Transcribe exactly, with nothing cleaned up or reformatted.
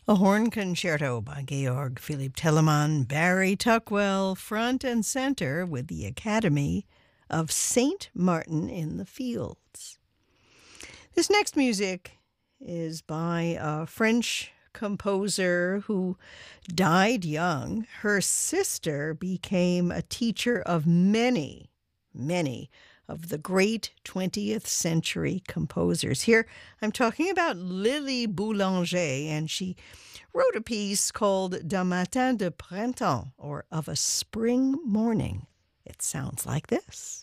A horn concerto by Georg Philipp Telemann, Barry Tuckwell, front and center with the Academy of Saint Martin in the Fields. This next music is by a French composer who died young. Her sister became a teacher of many, many of the great twentieth century composers. Here I'm talking about Lily Boulanger, and she wrote a piece called D'un matin de printemps, or Of a Spring Morning. It sounds like this.